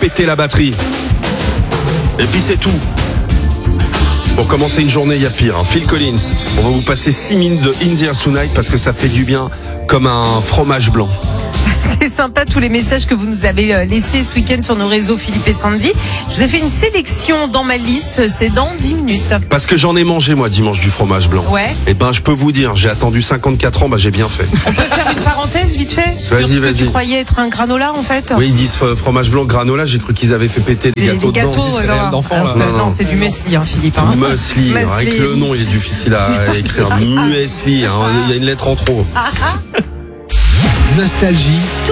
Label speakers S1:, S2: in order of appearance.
S1: péter la batterie. Et puis c'est tout. Pour commencer une journée, il y a pire. Phil Collins, on va vous passer 6 minutes de In the Air Tonight parce que ça fait du bien comme un fromage blanc.
S2: C'est sympa tous les messages que vous nous avez laissés ce week-end sur nos réseaux, Philippe et Sandy. Je vous ai fait une sélection dans ma liste, c'est dans 10 minutes.
S1: Parce que j'en ai mangé moi dimanche du fromage blanc.
S2: Ouais.
S1: Et je peux vous dire, j'ai attendu 54 ans, j'ai bien fait.
S2: On peut faire une parenthèse vite fait sur ce que tu croyais être un granola en fait.
S1: Oui, ils disent fromage blanc granola, j'ai cru qu'ils avaient fait péter des gâteaux dedans.
S2: Non, c'est du muesli, Philippe.
S1: Muesli, avec le nom, il est difficile à écrire. Muesli, il y a une lettre en trop.
S3: Nostalgie.